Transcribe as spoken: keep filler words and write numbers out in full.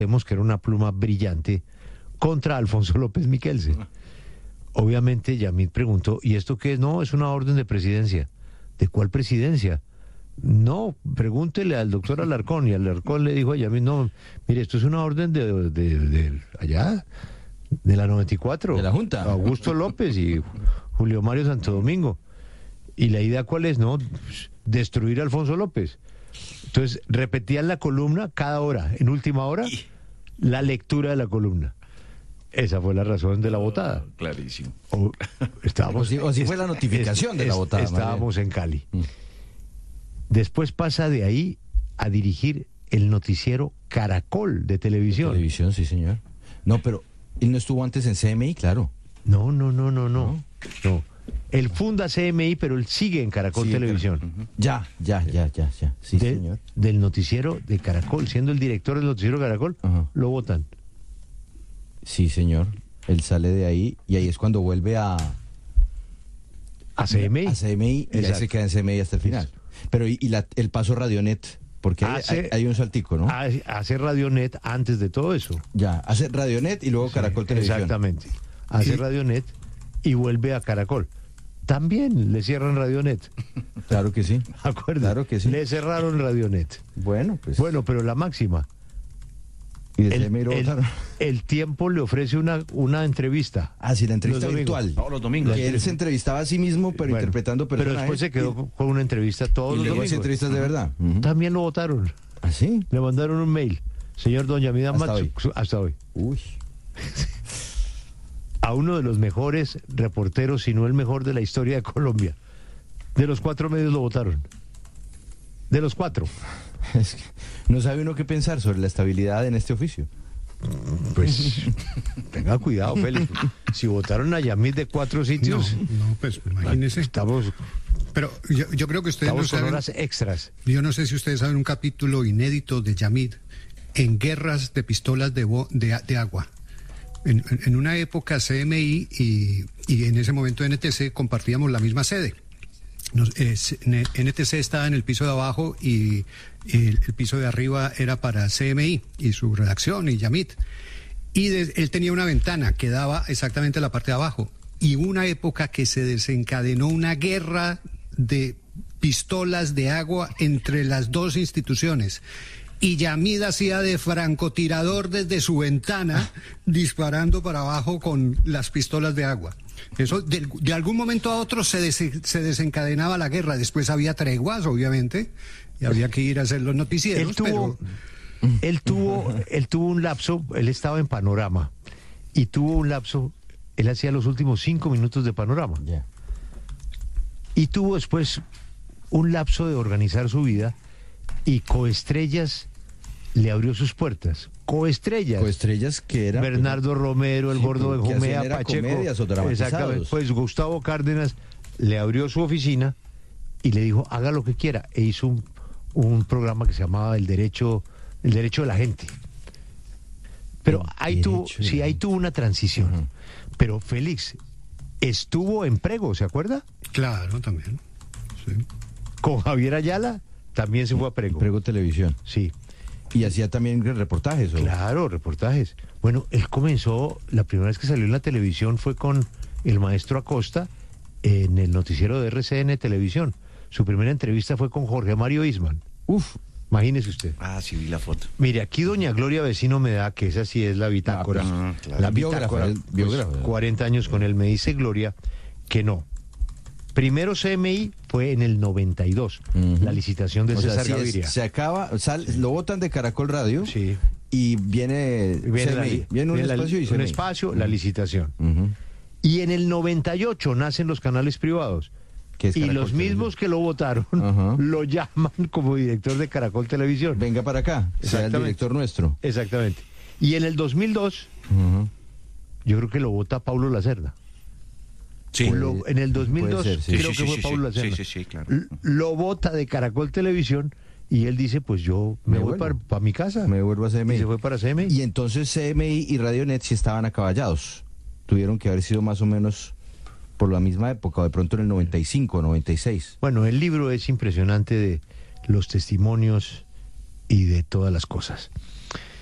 Vemos que era una pluma brillante contra Alfonso López Miquelsen. Obviamente Yamid preguntó, ¿y esto qué es? No, es una orden de presidencia. ¿De cuál presidencia? No, pregúntele al doctor Alarcón. Y Alarcón le dijo a Yamid, no, mire, esto es una orden de, de, de allá, de la noventa y cuatro. De la Junta. Augusto López y Julio Mario Santo Domingo. ¿Y la idea cuál es? No, destruir a Alfonso López. Entonces, repetían la columna cada hora, en última hora, la lectura de la columna. Esa fue la razón de la votada. Oh, clarísimo. O, estábamos, o, si, o si fue la notificación es, de la votada. Estábamos María. en Cali. Mm. Después pasa de ahí a dirigir el noticiero Caracol de televisión. De televisión, sí, señor. No, pero él no estuvo antes en C M I, claro. No, no, no, no, no. No. Él funda C M I, pero él sigue en Caracol sí, Televisión. Uh-huh. Ya, ya, ya, ya, ya. Sí, de, señor. Del noticiero de Caracol, siendo el director del noticiero Caracol, uh-huh. lo votan. Sí, señor. Él sale de ahí y ahí es cuando vuelve a... A C M I. A C M I y ahí se queda en C M I hasta el final. Eso. Pero y, y la, el paso Radionet, porque hace, hay, hay un saltico, ¿no? Hace Radionet antes de todo eso. Ya, hace Radionet y luego sí, Caracol Televisión. Exactamente. Hace ¿Y? Radionet y vuelve a Caracol. También le cierran Radionet. Claro que sí. ¿Acuerdas? Claro que sí. Le cerraron Radionet. Bueno, pues. Bueno, pero la máxima. Y de el, C M I lo el, el Tiempo le ofrece una, una entrevista. Ah, sí, la entrevista virtual. Todos los domingos. Que él se entrevistaba a sí mismo, pero bueno, interpretando personajes. Pero después se quedó con una entrevista todos y los domingos. entrevistas de verdad. Uh-huh. También lo votaron. ¿Ah, sí? Le mandaron un mail. Señor Don Yamid Amat, hasta hoy. Hasta hoy. Uy. A uno de los mejores reporteros, si no el mejor de la historia de Colombia. De los cuatro medios lo votaron. De los cuatro. Es que no sabe uno qué pensar sobre la estabilidad en este oficio. Pues tenga cuidado, Félix. Si votaron a Yamid de cuatro sitios. No, no pues imagínese. Estamos. Pero yo, yo creo que ustedes estamos no saben. Con horas extras. Yo no sé si ustedes saben un capítulo inédito de Yamid en guerras de pistolas de, bo, de, de agua. En, en una época C M I y, y en ese momento N T C compartíamos la misma sede. Nos, eh, N T C estaba en el piso de abajo y el, el piso de arriba era para C M I y su redacción y Yamid. Y de, él tenía una ventana que daba exactamente a la parte de abajo. Y una época que se desencadenó una guerra de pistolas de agua entre las dos instituciones. Y Yamid hacía de francotirador desde su ventana, disparando para abajo con las pistolas de agua. Eso, de, de algún momento a otro se, des, se desencadenaba la guerra. Después había treguas, obviamente, y había que ir a hacer los noticieros. Él tuvo, pero... él tuvo, él tuvo un lapso, él estaba en Panorama, y tuvo un lapso, él hacía los últimos cinco minutos de Panorama. Yeah. Y tuvo después un lapso de organizar su vida, y Coestrellas le abrió sus puertas. Coestrellas. Coestrellas que era Bernardo Romero, el sí, gordo de Jumea, Pacheco. Exactamente. Pues Gustavo Cárdenas le abrió su oficina y le dijo, haga lo que quiera. E hizo un, un programa que se llamaba El Derecho, el Derecho de la Gente. Pero el ahí tuvo, de... sí, ahí tuvo una transición. Uh-huh. Pero Félix estuvo en Prego, ¿se acuerda? Claro, también. Sí. Con Javier Ayala también se fue a Prego. Prego Televisión. Sí. ¿Y hacía también reportajes? ¿O? Claro, reportajes. Bueno, él comenzó, la primera vez que salió en la televisión fue con el maestro Acosta en el noticiero de R C N Televisión. Su primera entrevista fue con Jorge Mario Isman. Uf, imagínese usted. Ah, sí, vi la foto. Mire, aquí doña Gloria Vecino me da, que esa sí es la bitácora. Ah, pues, claro. La bitácora, biógrafa, pues, biógrafa. cuarenta años con él, me dice Gloria que no. Primero C M I fue en el noventa y dos, uh-huh. la licitación de o César sea, Gaviria. Se acaba, sal, lo votan de Caracol Radio sí. y viene, viene, la, viene, viene un viene espacio, la, y un espacio uh-huh. la licitación. Uh-huh. Y en el noventa y ocho nacen los canales privados. Es y los mismos que lo votaron uh-huh. lo llaman como director de Caracol Televisión. Venga para acá, sea el director nuestro. Exactamente. Y en el dos mil dos, uh-huh. yo creo que lo vota Paulo Lacerda. Sí. Lo, en el dos mil dos ser, sí. creo sí, que sí, fue sí, Paulo sí, Lacerda. sí, sí, sí, claro. Lo vota de Caracol Televisión y él dice, pues yo me, me voy para, para mi casa. Me vuelvo a C M I. Y se fue para C M I. Y entonces C M I y Radionet sí estaban acaballados. Tuvieron que haber sido más o menos por la misma época, o de pronto en el noventa y cinco, noventa y seis. Bueno, el libro es impresionante de los testimonios y de todas las cosas.